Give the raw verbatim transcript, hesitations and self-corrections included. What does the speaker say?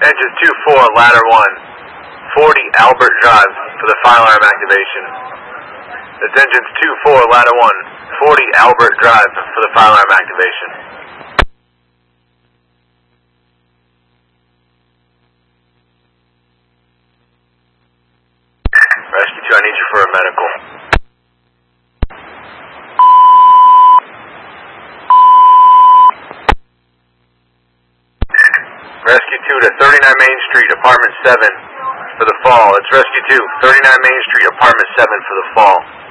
Engine two four, ladder one, forty Albert Drive for the fire alarm activation. That's engines two four, ladder one, forty Albert Drive for the fire alarm activation. Rescue two, I need you for a medical. Rescue two to thirty-nine Main Street, apartment seven for the fall. It's Rescue two, thirty-nine Main Street, apartment seven for the fall.